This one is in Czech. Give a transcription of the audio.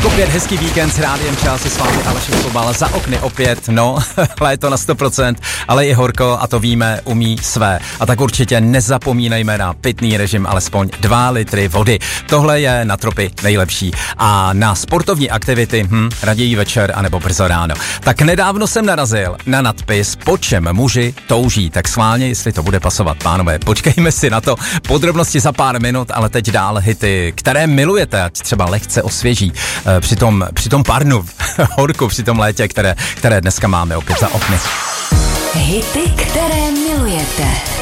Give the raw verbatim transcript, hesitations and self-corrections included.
Tak opět hezký víkend s Rádiem Čas, s vámi Aleš Sobal, za okny opět, no, léto na sto procent, ale je horko a to víme, umí své. A tak určitě nezapomínejme na pitný režim, alespoň dva litry vody. Tohle je na tropy nejlepší. A na sportovní aktivity, hm, raději večer anebo brzo ráno. Tak nedávno jsem narazil na nadpis, po čem muži touží. Tak schválně, jestli to bude pasovat, pánové, počkejme si na to. Podrobnosti za pár minut, ale teď dál hity, které milujete, ať třeba lehce osvěží při tom, při tom parnu, horku, při tom létě, které, které dneska máme opět za okny. Hity, které milujete.